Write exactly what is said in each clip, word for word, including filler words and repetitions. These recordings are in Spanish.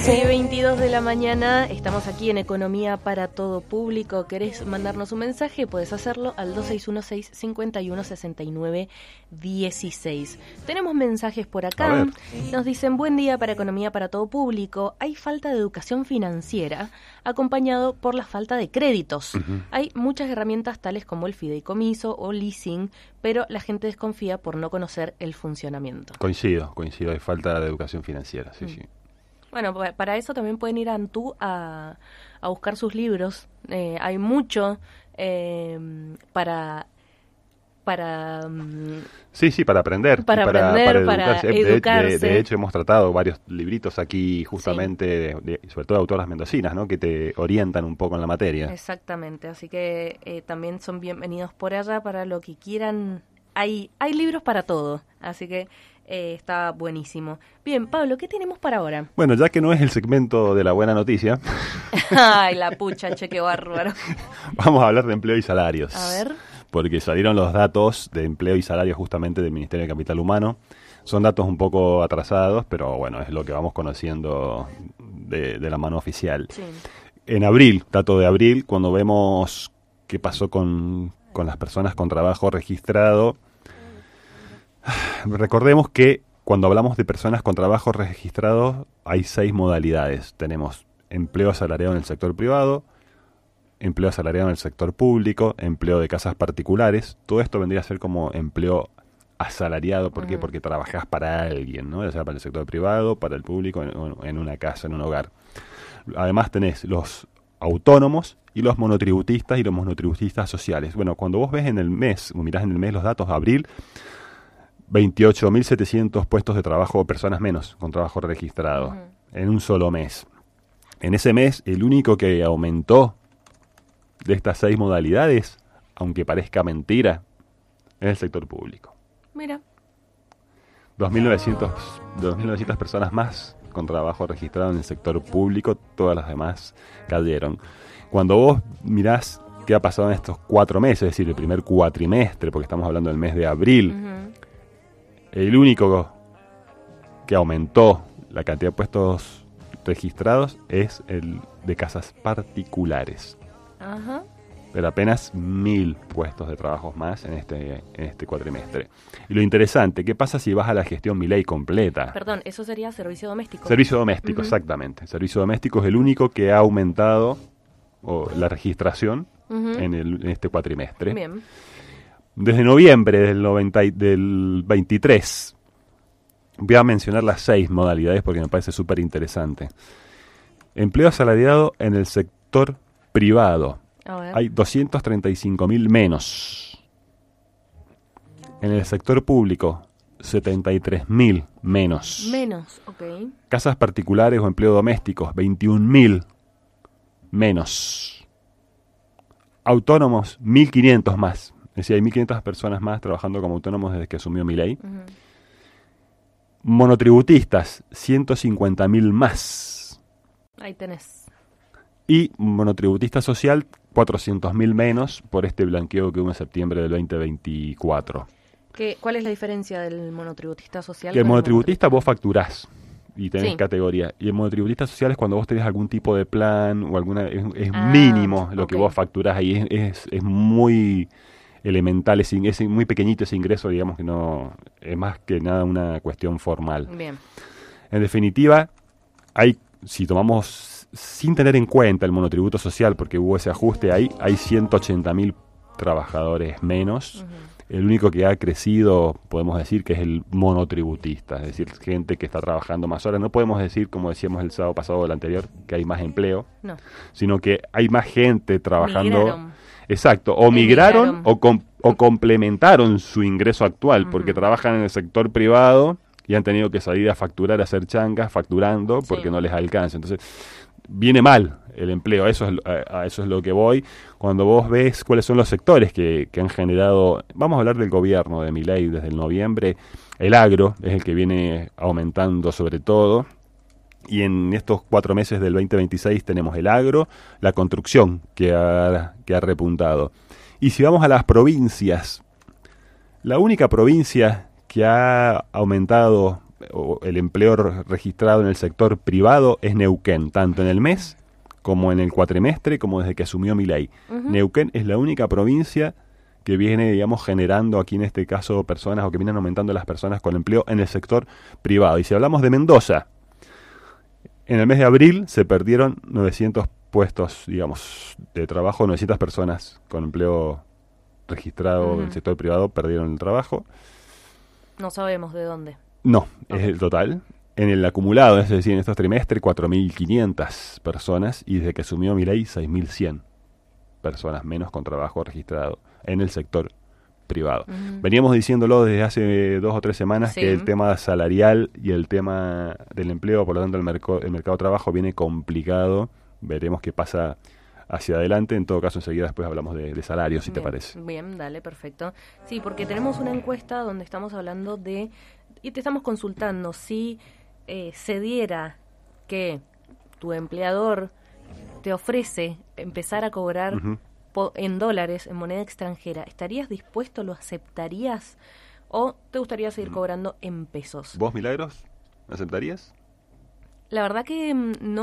once y veintidós de la mañana, estamos aquí en Economía para Todo Público. ¿Querés mandarnos un mensaje? Puedes hacerlo al dos seis uno seis, cinco uno, seis nueve uno seis. Tenemos mensajes por acá. Nos dicen, buen día para Economía para Todo Público. Hay falta de educación financiera acompañado por la falta de créditos. Uh-huh. Hay muchas herramientas tales como el fideicomiso o leasing, pero la gente desconfía por no conocer el funcionamiento. Coincido, coincido. Hay falta de educación financiera, sí, mm. sí. Bueno, para eso también pueden ir a Antú a, a buscar sus libros. Eh, hay mucho eh, para... para sí, sí, para aprender. Para, para aprender, para educarse. Para educarse. De, de, de hecho, hemos tratado varios libritos aquí, justamente, sí. de, de, sobre todo de autoras mendocinas, ¿no? Que te orientan un poco en la materia. Exactamente, así que eh, también son bienvenidos por allá para lo que quieran. Hay, hay libros para todo, así que eh, está buenísimo. Bien, Pablo, ¿qué tenemos para ahora? Bueno, ya que no es el segmento de la buena noticia. Ay, la pucha, che, qué bárbaro. Vamos a hablar de empleo y salarios. A ver. Porque salieron los datos de empleo y salarios justamente del Ministerio de Capital Humano. Son datos un poco atrasados, pero bueno, es lo que vamos conociendo de, de la mano oficial. Sí. En abril, dato de abril, cuando vemos qué pasó con, con las personas con trabajo registrado, recordemos que cuando hablamos de personas con trabajo registrado hay seis modalidades. Tenemos empleo asalariado en el sector privado, empleo asalariado en el sector público, empleo de casas particulares. Todo esto vendría a ser como empleo asalariado. ¿Por qué? Uh-huh. Porque trabajás para alguien, ¿no? Ya sea para el sector privado, para el público, en, en una casa, en un hogar. Además tenés los autónomos y los monotributistas y los monotributistas sociales. Bueno, cuando vos ves en el mes, mirás en el mes los datos de abril, veintiocho mil setecientos puestos de trabajo o personas menos con trabajo registrado uh-huh. en un solo mes. En ese mes, el único que aumentó de estas seis modalidades, aunque parezca mentira, es el sector público. Mira. dos mil novecientas personas más con trabajo registrado en el sector público, todas las demás cayeron. Cuando vos mirás qué ha pasado en estos cuatro meses, es decir, el primer cuatrimestre, porque estamos hablando del mes de abril, uh-huh. el único que aumentó la cantidad de puestos registrados es el de casas particulares. Ajá. Pero apenas mil puestos de trabajo más en este en este cuatrimestre. Y lo interesante, ¿qué pasa si vas a la gestión Milei completa? Perdón, eso sería servicio doméstico. Servicio doméstico, uh-huh. exactamente. Servicio doméstico es el único que ha aumentado o, la registración uh-huh. en, el, en este cuatrimestre. Bien. Desde noviembre del, noventa, del veintitrés, voy a mencionar las seis modalidades porque me parece súper interesante. Empleo asalariado en el sector privado. Hay doscientos treinta y cinco mil menos. En el sector público, setenta y tres mil menos. Menos, ok. Casas particulares o empleo domésticos, veintiún mil menos. Autónomos, mil quinientos más. Es decir, hay mil quinientas personas más trabajando como autónomos desde que asumió Milei. Uh-huh. Monotributistas, ciento cincuenta mil más. Ahí tenés. Y monotributista social, cuatrocientos mil menos por este blanqueo que hubo en septiembre del veinte veinticuatro. ¿Qué, ¿Cuál es la diferencia del monotributista social? Que el monotributista vos facturás y tenés sí. categoría. Y el monotributista social es cuando vos tenés algún tipo de plan o alguna... Es, es ah, mínimo lo okay. que vos facturás ahí. Es, es, es muy elemental, es, es muy pequeñito ese ingreso, digamos que no... Es más que nada una cuestión formal. Bien. En definitiva, hay, si tomamos... sin tener en cuenta el monotributo social, porque hubo ese ajuste ahí, hay ciento ochenta mil trabajadores menos. Uh-huh. El único que ha crecido, podemos decir, que es el monotributista, es decir, gente que está trabajando más horas. No podemos decir, como decíamos el sábado pasado o el anterior, que hay más empleo, no. sino que hay más gente trabajando. Migraron. Exacto, o migraron, migraron. O, com- o complementaron su ingreso actual, uh-huh. porque trabajan en el sector privado y han tenido que salir a facturar, a hacer changas, facturando, porque sí. no les alcanza. Entonces, viene mal el empleo, a eso, es, a, a eso es lo que voy. Cuando vos ves cuáles son los sectores que, que han generado, vamos a hablar del gobierno de Milei desde el noviembre, el agro es el que viene aumentando sobre todo, y en estos cuatro meses del veinte veintiséis tenemos el agro, la construcción que ha, que ha repuntado. Y si vamos a las provincias, la única provincia que ha aumentado o el empleo re- registrado en el sector privado es Neuquén, tanto en el mes como en el cuatrimestre, como desde que asumió Milei. Uh-huh. Neuquén es la única provincia que viene, digamos, generando aquí en este caso personas, o que vienen aumentando las personas con empleo en el sector privado. Y si hablamos de Mendoza, en el mes de abril se perdieron novecientos puestos, digamos, de trabajo, novecientas personas con empleo registrado uh-huh. en el sector privado perdieron el trabajo. No sabemos de dónde. No, okay. Es el total. En el acumulado, es decir, en estos trimestres, cuatro mil quinientas personas, y desde que asumió Milei, seis mil cien personas menos con trabajo registrado en el sector privado. Uh-huh. Veníamos diciéndolo desde hace dos o tres semanas sí. que el tema salarial y el tema del empleo, por lo tanto el, merc- el mercado de trabajo viene complicado. Veremos qué pasa hacia adelante. En todo caso, enseguida después hablamos de, de salarios, si bien, te parece. Bien, dale, perfecto. Sí, porque tenemos una encuesta donde estamos hablando de, y te estamos consultando, si eh, se diera que tu empleador te ofrece empezar a cobrar uh-huh. po- en dólares, en moneda extranjera, ¿estarías dispuesto, lo aceptarías o te gustaría seguir uh-huh. cobrando en pesos? ¿Vos, Milagros, aceptarías? La verdad que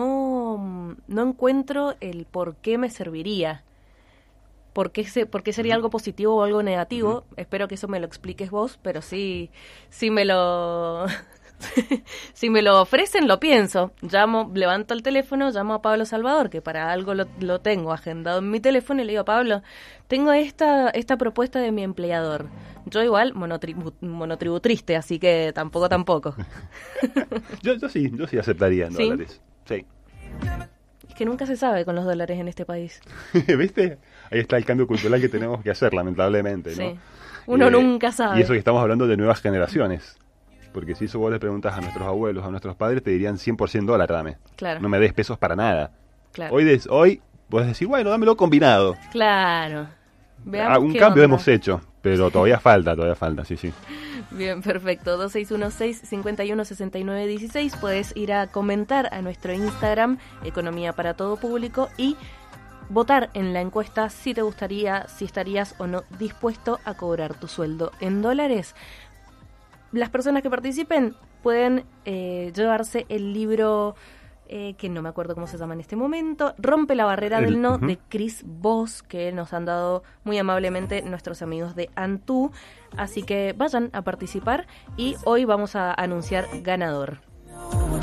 no, no encuentro el por qué me serviría. ¿Por qué, se, por qué sería uh-huh. algo positivo o algo negativo? Uh-huh. Espero que eso me lo expliques vos, pero sí, sí me lo... si me lo ofrecen, lo pienso. Llamo, levanto el teléfono, llamo a Pablo Salvador, que para algo lo, lo tengo agendado en mi teléfono, y le digo, Pablo, tengo esta esta propuesta de mi empleador. Yo igual, monotribu, monotributriste, así que tampoco, tampoco. yo, yo sí, yo sí aceptaría en ¿Sí? dólares. Sí. Es que nunca se sabe con los dólares en este país. ¿Viste? Ahí está el cambio cultural que tenemos que hacer, lamentablemente, ¿no? Sí. Uno eh, nunca sabe. Y eso que estamos hablando de nuevas generaciones. Porque si eso vos le preguntas a nuestros abuelos, a nuestros padres, te dirían cien por ciento dólar, dame. Claro. No me des pesos para nada. Claro. Hoy, des, hoy podés decir, bueno, dámelo combinado. Claro. Veamos ah, un qué cambio onda. hemos hecho, pero todavía falta, todavía falta, sí, sí. Bien, perfecto. dos seis uno seis, cinco uno, seis nueve uno seis. Puedes ir a comentar a nuestro Instagram, Economía para Todo Público, y votar en la encuesta si te gustaría, si estarías o no dispuesto a cobrar tu sueldo en dólares. Las personas que participen pueden eh, llevarse el libro, eh, que no me acuerdo cómo se llama en este momento, Rompe la barrera el, del no, uh-huh. de Chris Voss, que nos han dado muy amablemente nuestros amigos de Antú. Así que vayan a participar y hoy vamos a anunciar ganador.